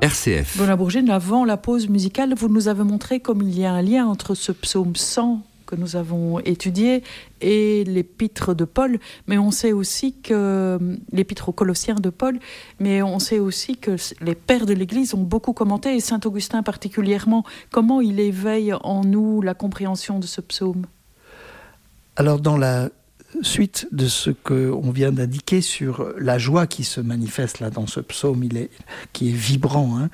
RCF. Benoît Bourgine, avant la pause musicale, vous nous avez montré comme il y a un lien entre ce psaume 100 que nous avons étudié et l'épître de Paul, mais on sait aussi que l'épître aux Colossiens de Paul, mais on sait aussi que les pères de l'Église ont beaucoup commenté, et saint Augustin particulièrement. Comment il éveille en nous la compréhension de ce psaume? Alors, dans la suite de ce qu'on vient d'indiquer sur la joie qui se manifeste là dans ce psaume, qui est vibrant,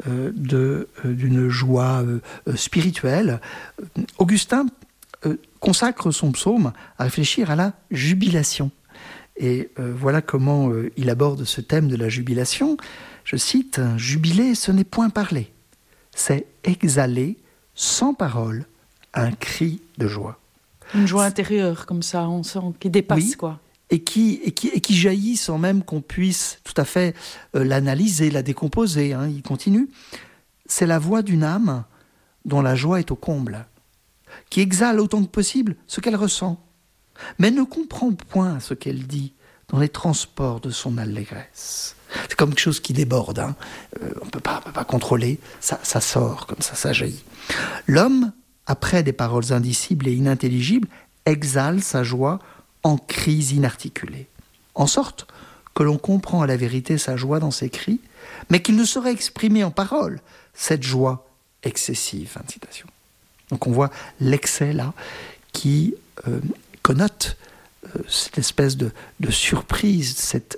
d'une joie spirituelle, Augustin consacre son psaume à réfléchir à la jubilation. Et voilà comment il aborde ce thème de la jubilation. Je cite, « Jubiler, ce n'est point parler, c'est exhaler sans parole un cri de joie. » Une joie intérieure, comme ça, on sent, qui dépasse, oui, quoi. Et qui jaillit sans même qu'on puisse tout à fait l'analyser, la décomposer. Il continue. C'est la voix d'une âme dont la joie est au comble, qui exhale autant que possible ce qu'elle ressent, mais ne comprend point ce qu'elle dit dans les transports de son allégresse. C'est comme quelque chose qui déborde. On ne peut pas contrôler. Ça sort comme ça jaillit. L'homme, après des paroles indicibles et inintelligibles, exhale sa joie en cris inarticulés, en sorte que l'on comprend à la vérité sa joie dans ses cris, mais qu'il ne saurait exprimer en paroles cette joie excessive. Fin de citation. Donc on voit l'excès là qui connote cette espèce de surprise, cet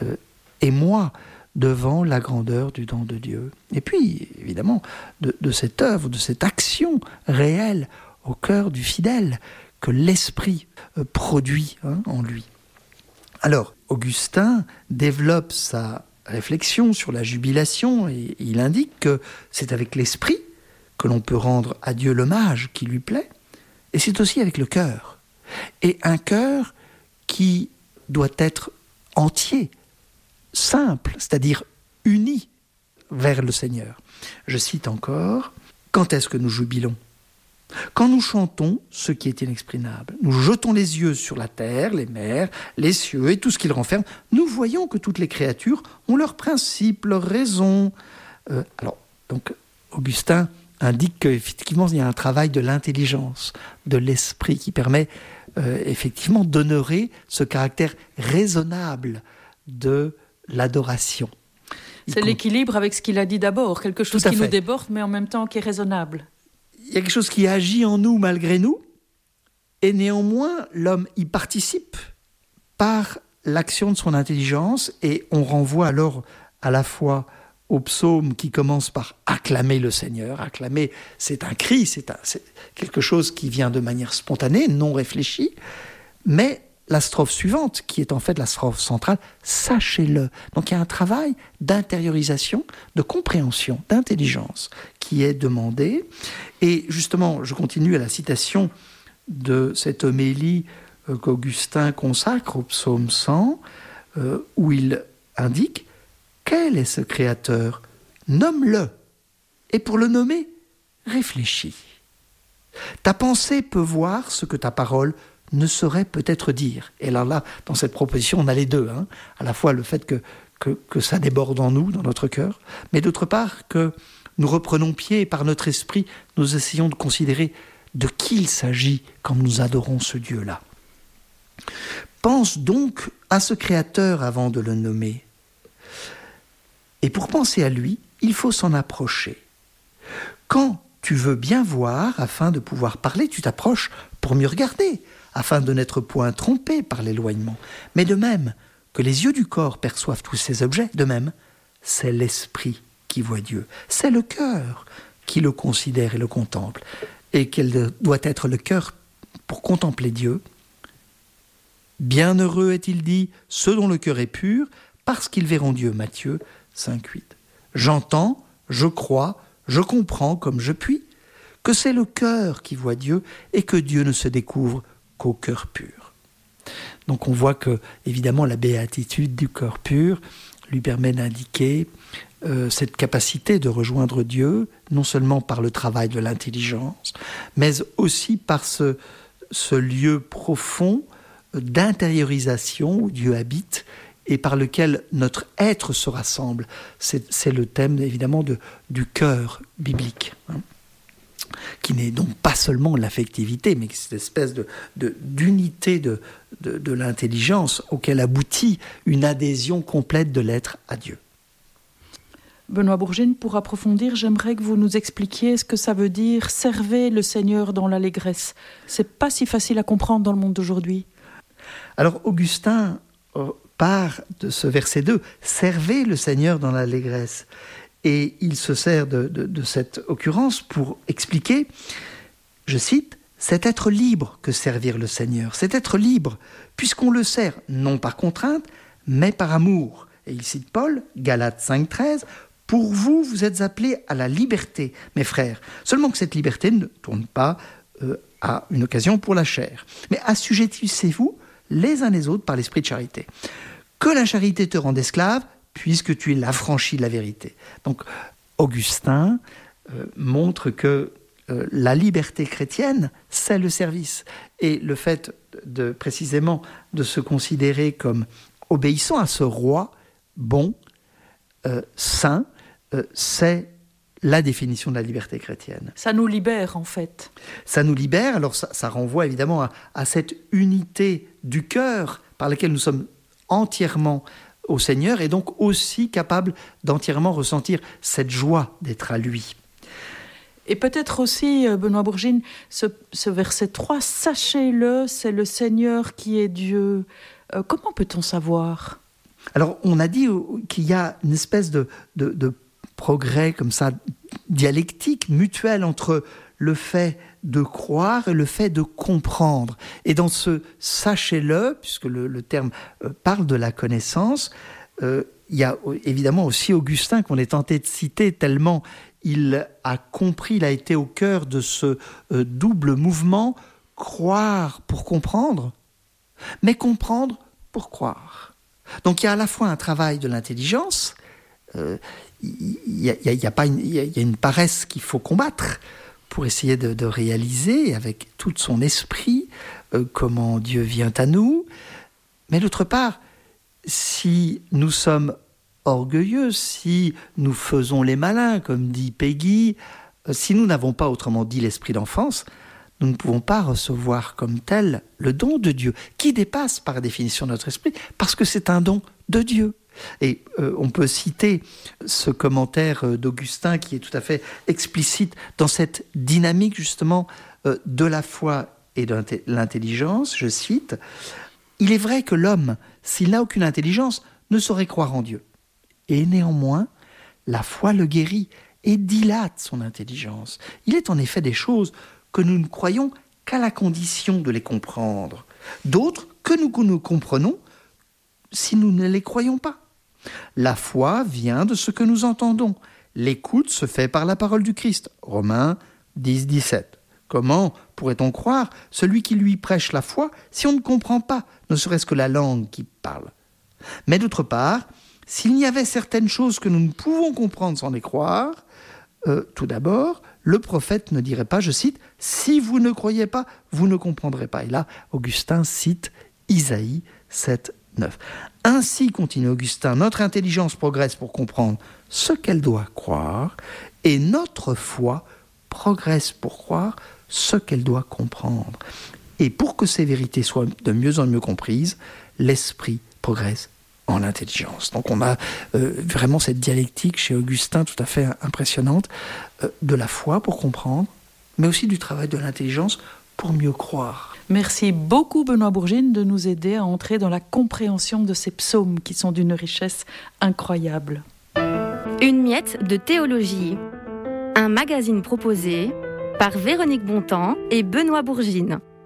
émoi devant la grandeur du don de Dieu. Et puis, évidemment, de cette œuvre, de cette action réelle au cœur du fidèle que l'Esprit produit en lui. Alors, Augustin développe sa réflexion sur la jubilation et il indique que c'est avec l'Esprit que l'on peut rendre à Dieu l'hommage qui lui plaît, et c'est aussi avec le cœur. Et un cœur qui doit être entier, simple, c'est-à-dire uni vers le Seigneur. Je cite encore, « Quand est-ce que nous jubilons ? Quand nous chantons ce qui est inexprimable, nous jetons les yeux sur la terre, les mers, les cieux et tout ce qu'ils renferment, nous voyons que toutes les créatures ont leurs principes, leurs raisons. » Donc, Augustin indique qu'effectivement, il y a un travail de l'intelligence, de l'esprit qui permet effectivement d'honorer ce caractère raisonnable de l'adoration. C'est l'équilibre avec ce qu'il a dit d'abord, quelque chose qui nous déborde, mais en même temps qui est raisonnable. Il y a quelque chose qui agit en nous malgré nous, et néanmoins, l'homme y participe par l'action de son intelligence, et on renvoie alors à la fois au psaume qui commence par acclamer le Seigneur. Acclamer, c'est un cri, c'est quelque chose qui vient de manière spontanée, non réfléchie, mais la strophe suivante, qui est en fait la strophe centrale, sachez-le. Donc il y a un travail d'intériorisation, de compréhension, d'intelligence qui est demandé. Et justement, je continue à la citation de cette homélie qu'Augustin consacre au psaume 100, où il indique « Quel est ce créateur ? Nomme-le. Et pour le nommer, réfléchis. Ta pensée peut voir ce que ta parole ne saurait peut-être dire. » Et alors là, dans cette proposition, on a les deux. À la fois le fait que ça déborde en nous, dans notre cœur, mais d'autre part que nous reprenons pied et par notre esprit, nous essayons de considérer de qui il s'agit quand nous adorons ce Dieu-là. Pense donc à ce Créateur avant de le nommer. Et pour penser à lui, il faut s'en approcher. Quand tu veux bien voir, afin de pouvoir parler, tu t'approches pour mieux regarder, afin de n'être point trompé par l'éloignement. Mais de même que les yeux du corps perçoivent tous ces objets, de même, c'est l'esprit qui voit Dieu. C'est le cœur qui le considère et le contemple. Et quel doit être le cœur pour contempler Dieu ? Bienheureux est-il dit, ceux dont le cœur est pur, parce qu'ils verront Dieu. Matthieu 5,8. J'entends, je crois, je comprends comme je puis, que c'est le cœur qui voit Dieu et que Dieu ne se découvre qu'au cœur pur. Donc on voit que, évidemment, la béatitude du cœur pur lui permet d'indiquer cette capacité de rejoindre Dieu, non seulement par le travail de l'intelligence, mais aussi par ce lieu profond d'intériorisation où Dieu habite et par lequel notre être se rassemble. C'est le thème évidemment du cœur biblique, hein, qui n'est donc pas seulement l'affectivité, mais cette espèce d'unité de l'intelligence auquel aboutit une adhésion complète de l'être à Dieu. Benoît Bourgine, pour approfondir, j'aimerais que vous nous expliquiez ce que ça veut dire « servez le Seigneur dans l'allégresse ». C'est pas si facile à comprendre dans le monde d'aujourd'hui. Alors Augustin part de ce verset 2, « servez le Seigneur dans l'allégresse ». Et il se sert de cette occurrence pour expliquer, je cite, « c'est être libre que servir le Seigneur, c'est être libre, puisqu'on le sert non par contrainte, mais par amour ». Et il cite Paul, Galates 5,13, « Pour vous, vous êtes appelés à la liberté, mes frères. Seulement que cette liberté ne tourne pas à une occasion pour la chair. Mais assujettissez-vous les uns les autres par l'esprit de charité. Que la charité te rende esclave, puisque tu es l'affranchi de la vérité. » Donc, Augustin montre que la liberté chrétienne, c'est le service. Et le fait précisément de se considérer comme obéissant à ce roi bon, saint, c'est la définition de la liberté chrétienne. Ça nous libère, en fait. Ça nous libère, alors ça renvoie évidemment à cette unité du cœur par laquelle nous sommes entièrement au Seigneur et donc aussi capables d'entièrement ressentir cette joie d'être à lui. Et peut-être aussi, Benoît Bourgine, ce verset 3, « Sachez-le, c'est le Seigneur qui est Dieu ». Comment peut-on savoir ? Alors, on a dit qu'il y a une espèce de progrès comme ça, dialectique, mutuel entre le fait de croire et le fait de comprendre. Et dans ce « sachez-le », puisque le terme parle de la connaissance, il y a évidemment aussi Augustin qu'on est tenté de citer tellement il a compris, il a été au cœur de ce double mouvement, croire pour comprendre, mais comprendre pour croire. Donc il y a à la fois un travail de l'intelligence, il y a une paresse qu'il faut combattre pour essayer de réaliser avec tout son esprit comment Dieu vient à nous. Mais d'autre part, si nous sommes orgueilleux, si nous faisons les malins, comme dit Peggy, si nous n'avons pas, autrement dit, l'esprit d'enfance, nous ne pouvons pas recevoir comme tel le don de Dieu, qui dépasse par définition notre esprit, parce que c'est un don de Dieu. Et on peut citer ce commentaire d'Augustin qui est tout à fait explicite dans cette dynamique justement de la foi et de l'intelligence. Je cite, « Il est vrai que l'homme, s'il n'a aucune intelligence, ne saurait croire en Dieu. Et néanmoins, la foi le guérit et dilate son intelligence. Il est en effet des choses que nous ne croyons qu'à la condition de les comprendre, d'autres que nous comprenons si nous ne les croyons pas. La foi vient de ce que nous entendons. L'écoute se fait par la parole du Christ. » Romains 10, 17. Comment pourrait-on croire celui qui lui prêche la foi si on ne comprend pas, ne serait-ce que la langue qu'il parle ? Mais d'autre part, s'il y avait certaines choses que nous ne pouvons comprendre sans les croire, tout d'abord, le prophète ne dirait pas, je cite, « Si vous ne croyez pas, vous ne comprendrez pas. » Et là, Augustin cite Isaïe 7, 9. Ainsi, continue Augustin, notre intelligence progresse pour comprendre ce qu'elle doit croire et notre foi progresse pour croire ce qu'elle doit comprendre. Et pour que ces vérités soient de mieux en mieux comprises, l'esprit progresse en l'intelligence. Donc on a vraiment cette dialectique chez Augustin tout à fait impressionnante de la foi pour comprendre, mais aussi du travail de l'intelligence pour mieux croire. Merci beaucoup Benoît Bourgine de nous aider à entrer dans la compréhension de ces psaumes qui sont d'une richesse incroyable. Une miette de théologie, un magazine proposé par Véronique Bontemps et Benoît Bourgine.